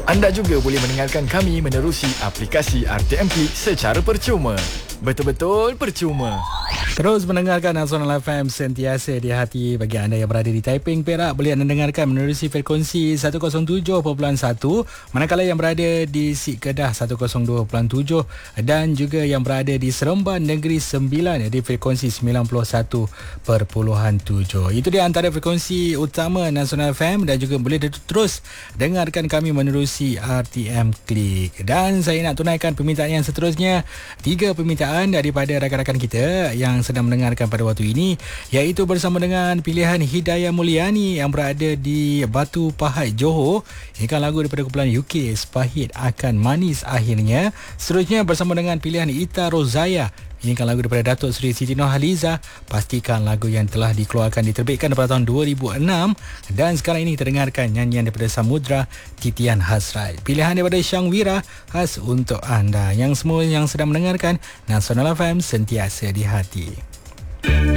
Anda juga boleh mendengarkan kami menerusi aplikasi RTM Klik secara percuma. Betul-betul percuma. Terus mendengarkan Nasional FM sentiasa di hati. Bagi anda yang berada di Taiping, Perak, boleh anda dengarkan menerusi frekuensi 107.1, manakala yang berada di Sik Kedah 102.7 dan juga yang berada di Seremban Negeri Sembilan di frekuensi 91.7. Itu dia antara frekuensi utama Nasional FM, dan juga boleh terus dengarkan kami menerusi RTM Klik. Dan saya nak tunaikan permintaan yang seterusnya. 3 permintaan daripada rakan-rakan kita yang sedang mendengarkan pada waktu ini, iaitu bersama dengan pilihan Hidayah Mulyani yang berada di Batu Pahat, Johor. Ini kan lagu daripada kumpulan UK, Sepahit Akan Manis Akhirnya. Seterusnya bersama dengan pilihan Ita Rozaya. Ini kan lagu daripada Datuk Seri Siti Nurhaliza, Pastikan, lagu yang telah dikeluarkan, diterbitkan pada tahun 2006. Dan sekarang ini kita dengarkan nyanyian daripada Samudra, Titian Hasrat. Pilihan daripada Syang Wira, khas untuk anda. Yang semua yang sedang mendengarkan Nasional FM sentiasa di hati.